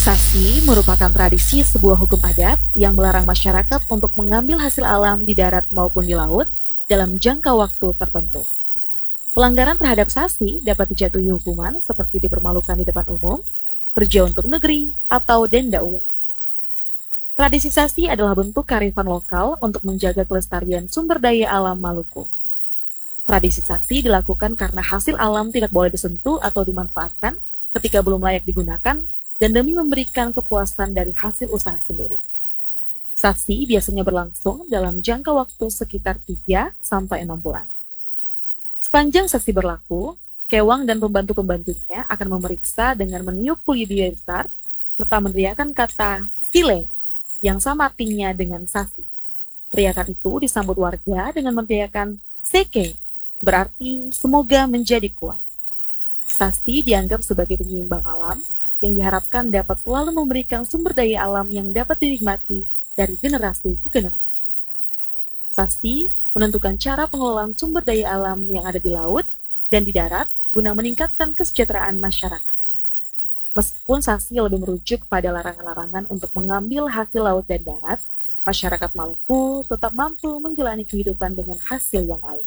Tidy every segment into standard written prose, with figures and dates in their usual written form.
Sasi merupakan tradisi sebuah hukum adat yang melarang masyarakat untuk mengambil hasil alam di darat maupun di laut dalam jangka waktu tertentu. Pelanggaran terhadap sasi dapat dijatuhi hukuman seperti dipermalukan di depan umum, kerja untuk negeri, atau denda uang. Tradisi sasi adalah bentuk kearifan lokal untuk menjaga kelestarian sumber daya alam Maluku. Tradisi sasi dilakukan karena hasil alam tidak boleh disentuh atau dimanfaatkan ketika belum layak digunakan dan demi memberikan kepuasan dari hasil usaha sendiri. Sasi biasanya berlangsung dalam jangka waktu sekitar 3-6 bulan. Sepanjang sasi berlaku, Kewang dan pembantu-pembantunya akan memeriksa dengan meniup kulit biaya besar serta meneriakan kata sile yang sama artinya dengan sasi. Teriakan itu disambut warga dengan meneriakan seke, berarti semoga menjadi kuat. Sasi dianggap sebagai penyeimbang alam yang diharapkan dapat selalu memberikan sumber daya alam yang dapat dinikmati dari generasi ke generasi. Sasi menentukan cara pengelolaan sumber daya alam yang ada di laut dan di darat guna meningkatkan kesejahteraan masyarakat. Meskipun sasi lebih merujuk pada larangan-larangan untuk mengambil hasil laut dan darat, masyarakat Maluku tetap mampu menjalani kehidupan dengan hasil yang lain.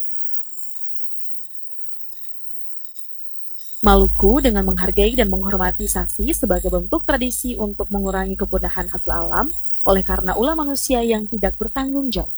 Maluku dengan menghargai dan menghormati sasi sebagai bentuk tradisi untuk mengurangi kepunahan hasil alam oleh karena ulah manusia yang tidak bertanggung jawab.